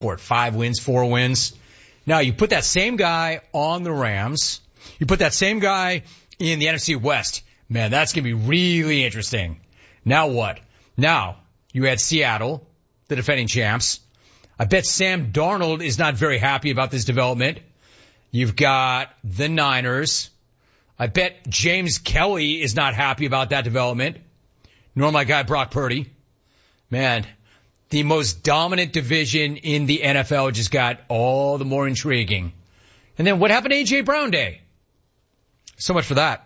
5 wins, 4 wins. Now you put that same guy on the Rams. You put that same guy in the NFC West. Man, that's going to be really interesting. Now what? Now you had Seattle, the defending champs. I bet Sam Darnold is not very happy about this development. You've got the Niners. I bet James Kelly is not happy about that development. Nor my guy Brock Purdy. Man, the most dominant division in the NFL just got all the more intriguing. And then what happened to A.J. Brown Day? So much for that.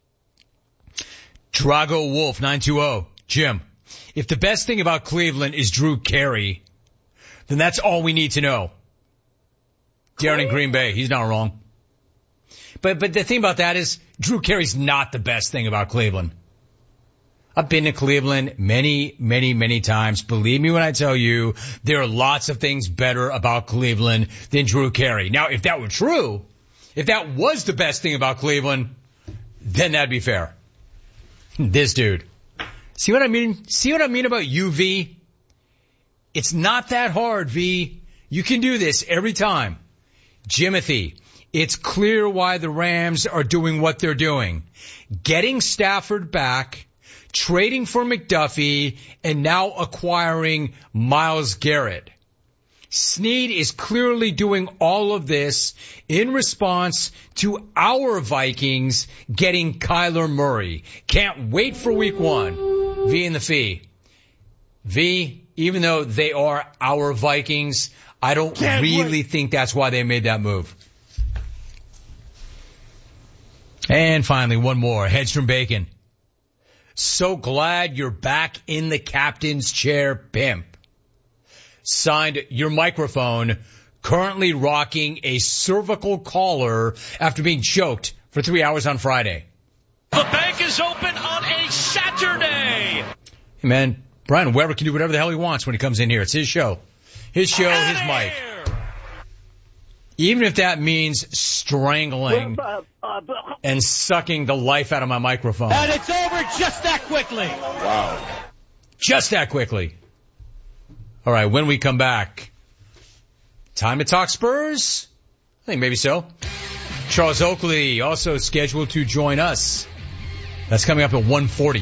Drago Wolf 920. Jim, if the best thing about Cleveland is Drew Carey, then that's all we need to know. Darren in Green Bay, he's not wrong. But the thing about that is Drew Carey's not the best thing about Cleveland. I've been to Cleveland many, many, many times. Believe me when I tell you, there are lots of things better about Cleveland than Drew Carey. Now, if that were true, if that was the best thing about Cleveland, then that'd be fair. This dude. See what I mean? See what I mean about you, V? It's not that hard, V. You can do this every time. Jimothy, it's clear why the Rams are doing what they're doing. Getting Stafford back, trading for McDuffie, and now acquiring Myles Garrett. Snead is clearly doing all of this in response to our Vikings getting Kyler Murray. Can't wait for week 1. V and the Fee. V, even though they are our Vikings, I don't really think that's why they made that move. And finally, one more. Hedstrom Bacon. So glad you're back in the captain's chair, pimp. Signed, your microphone, currently rocking a cervical collar after being choked for 3 hours on Friday. The bank is open on a Saturday. Hey man, Brian Weber can do whatever the hell he wants when he comes in here. It's his show. His show, his mic. Even if that means strangling and sucking the life out of my microphone. And it's over just that quickly. Wow. Just that quickly. All right, when we come back, time to talk Spurs? I think maybe so. Charles Oakley also scheduled to join us. That's coming up at 1:40.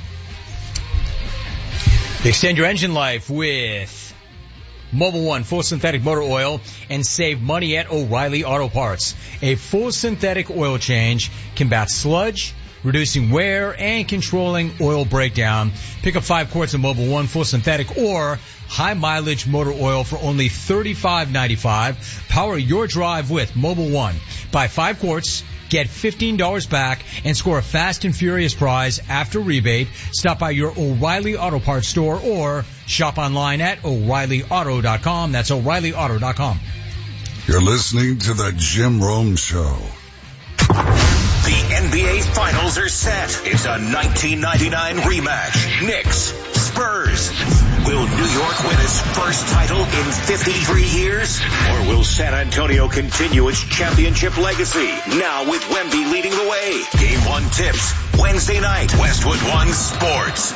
Extend your engine life with Mobil 1 full synthetic motor oil and save money at O'Reilly Auto Parts. A full synthetic oil change combats sludge, reducing wear and controlling oil breakdown. Pick up 5 quarts of Mobil 1 full synthetic or high mileage motor oil for only $35.95. Power your drive with Mobil 1. Buy 5 quarts, get $15 back, and score a fast and furious prize after rebate. Stop by your O'Reilly Auto Parts store or shop online at O'ReillyAuto.com. That's O'ReillyAuto.com. You're listening to the Jim Rome Show. The NBA Finals are set. It's a 1999 rematch. Knicks, Spurs. Will New York win its first title in 53 years? Or will San Antonio continue its championship legacy? Now with Wemby leading the way. Game 1 tips Wednesday night. Westwood One Sports.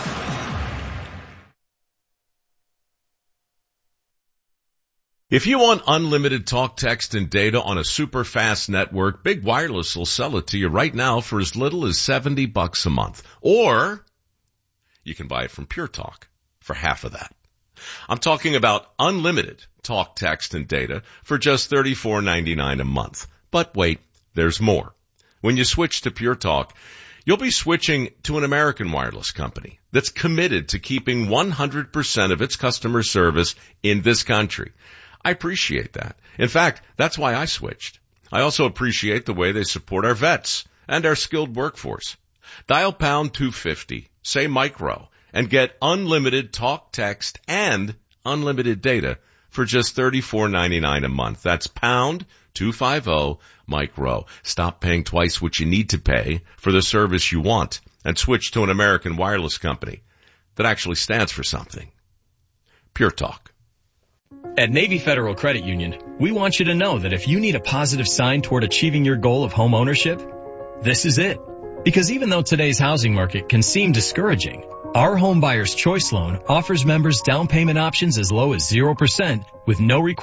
If you want unlimited talk, text, and data on a super fast network, Big Wireless will sell it to you right now for as little as $70 a month. Or you can buy it from Pure Talk for half of that. I'm talking about unlimited talk, text, and data for just $34.99 a month. But wait, there's more. When you switch to Pure Talk, you'll be switching to an American wireless company that's committed to keeping 100% of its customer service in this country. I appreciate that. In fact, that's why I switched. I also appreciate the way they support our vets and our skilled workforce. Dial pound 250, say micro, and get unlimited talk, text, and unlimited data for just $34.99 a month. That's pound 250 micro. Stop paying twice what you need to pay for the service you want and switch to an American wireless company that actually stands for something. Pure Talk. At Navy Federal Credit Union, we want you to know that if you need a positive sign toward achieving your goal of home ownership, this is it. Because even though today's housing market can seem discouraging, our Home Buyer's Choice loan offers members down payment options as low as 0% with no requirements.